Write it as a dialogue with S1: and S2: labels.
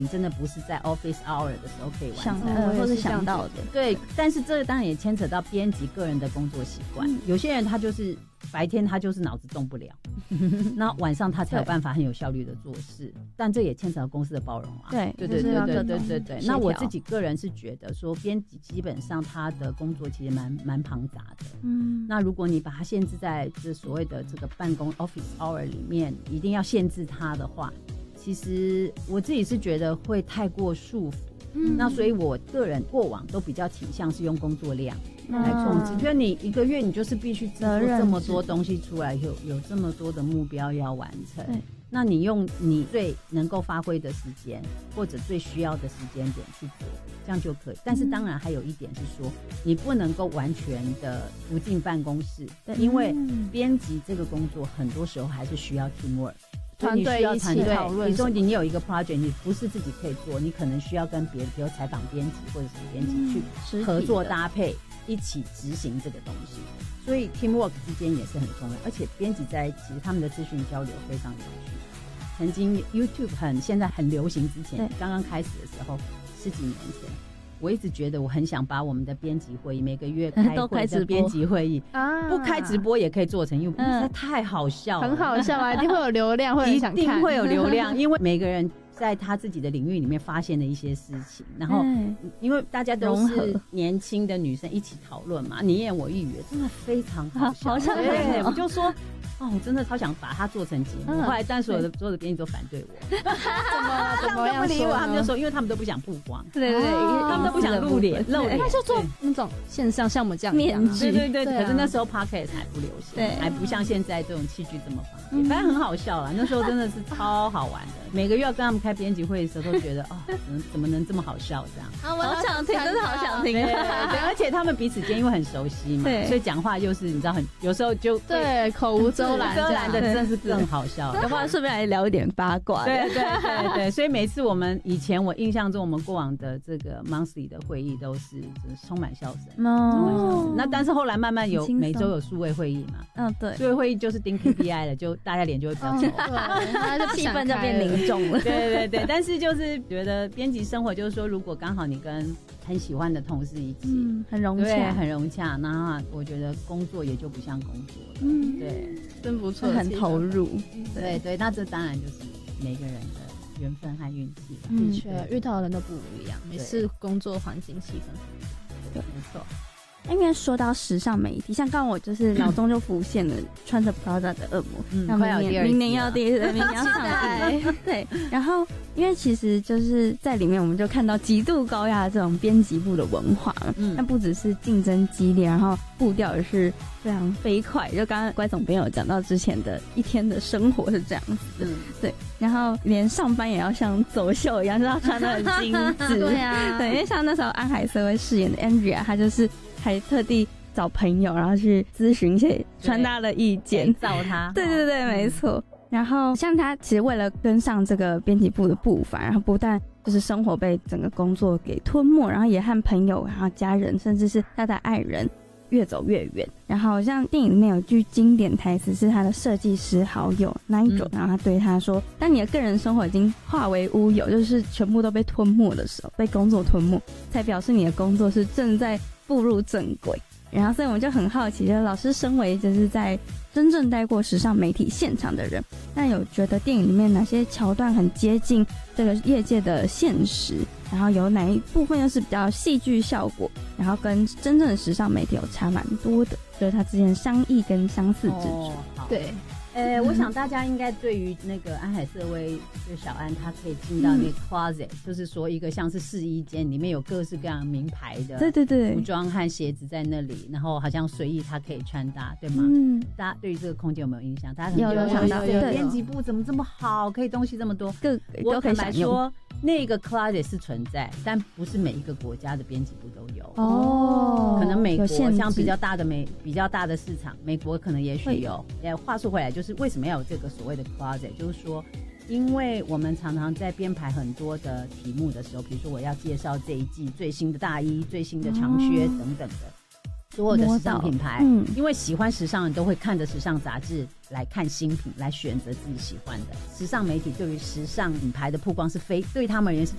S1: 你真的不是在 office hour 的时候可以完成
S2: 或是想到的。
S1: 对，但是这个当然也牵扯到编辑个人的工作习惯。有些人他就是白天他就是脑子动不了，那晚上他才有办法很有效率的做事。但这也牵扯到公司的包容啊。
S2: 对。
S1: 那我自己个人是觉得说，编辑基本上他的工作其实蛮庞杂的。那如果你把它限制在这所谓的这个办公 office hour 里面，一定要限制它的话，其实我自己是觉得会太过束缚。那所以我个人过往都比较倾向是用工作量来控制，因为你一个月你就是必须制作这么多东西出来，有这么多的目标要完成。那你用你最能够发挥的时间或者最需要的时间点去做，这样就可以。但是当然还有一点是说，你不能够完全的不进办公室，因为编辑这个工作很多时候还是需要 teamwork。
S2: 团队一起讨论。
S1: 比如说你有一个 project， 你不是自己可以做，你可能需要跟别人，比如采访编辑或者是编辑去合作搭配，一起执行这个东西。所以 teamwork 之间也是很重要，而且编辑在一起，其实他们的资讯交流非常有趣。曾经 YouTube 现在很流行之前，刚刚开始的时候，10几年前，我一直觉得我很想把我们的编辑会议每个月开会的编辑会议不开直播也可以做成，因为实在太好笑了，
S2: 很好笑啊，一定会有流量，会很想看，
S1: 一定会有流量，因为每个人在他自己的领域里面发现的一些事情，然后因为大家都是年轻的女生一起讨论嘛，你言我一语，真的非常好笑。对，我就说我真的超想把它做成节目，后来但所有的编辑都反对我，
S2: 怎么
S1: 不理我，他们就说，因为他们都不想曝光，
S2: 对，
S1: 他们都不想露脸，
S2: 他就做那种线上像我们这样面具，
S1: 对。可是那时候 podcast 还不流行，还不像现在这种器具这么方便，反正很好笑啦。那时候真的是超好玩的，每个月要跟他们开编辑会的时候，都觉得怎么能这么好笑这样？
S2: 好想听，真的好想听。
S1: 对，而且他们彼此间因为很熟悉嘛，所以讲话就是你知道有时候就
S2: 口无遮拦
S1: 的，真是更好笑。
S2: 要不然顺便来聊一点八卦。
S1: 对，所以每次以前我印象中我们过往的这个 monthly 的会议都是充满笑声，那但是后来慢慢有每周有数位会议嘛，
S2: 对，
S1: 数位会议就是盯 KPI 了，就大家脸就会比较丑，
S2: 那就气氛就变凝重了。
S1: 对，但是就是觉得编辑生活就是说，如果刚好你跟很喜欢的同事一起，
S2: 很融洽，
S1: 很融洽，那我觉得工作也就不像工作了。对，
S2: 真不错，很投入。
S1: 对，那这当然就是每个人的缘分和运气了。
S2: 的确，遇到的人都不一样，每次工作环境气氛，
S1: 对，没错。
S2: 因为说到时尚媒体，像刚刚我就是脑中就浮现了穿着 Prada 的恶魔，明年要第一次，明年要上台。对，然后因为其实就是在里面我们就看到极度高压的这种编辑部的文化了，那不只是竞争激烈，然后步调也是非常飞快。就刚刚乖总编有讲到之前的一天的生活是这样子的，对，然后连上班也要像走秀一样，就是要穿得很精致。对啊，对，因为像那时候安海瑟薇饰演的 Andrea， 她就是还特地找朋友，然后去咨询一些穿搭的意见，
S1: 改造他。
S2: 对，没错。然后像他其实为了跟上这个编辑部的步伐，然后不但就是生活被整个工作给吞没，然后也和朋友、然后家人，甚至是他的爱人越走越远。然后像电影里面有句经典台词是他的设计师好友 Nigel，然后他对他说：当你的个人生活已经化为乌有，就是全部都被吞没的时候，被工作吞没，才表示你的工作是正在步入正轨。然后所以我们就很好奇，就是老师身为就是在真正待过时尚媒体现场的人，那有觉得电影里面哪些桥段很接近这个业界的现实，然后有哪一部分又是比较戏剧效果，然后跟真正的时尚媒体有差蛮多的，就是它之间的相异跟相似之处。对，
S1: 我想大家应该对于那个安海瑟薇就小安，她可以进到那个 closet，就是说一个像是试衣间，里面有各式各样名牌的服装和鞋子在那里，然后好像随意她可以穿搭，对吗？大家对于这个空间有没有印象？大家有想到编辑部怎么这么好，可以东西这么多，我坦白说，那个 closet 是存在，但不是每一个国家的编辑部都有。可能美国像比较大的市场，美国可能也许有。话说回来，就是为什么要有这个所谓的 closet， 就是说因为我们常常在编排很多的题目的时候，比如说我要介绍这一季最新的大衣、最新的长靴等等的， 所有的时尚品牌，因为喜欢时尚的人都会看着时尚杂志来看新品，来选择自己喜欢的。时尚媒体对于时尚品牌的曝光对他们而言是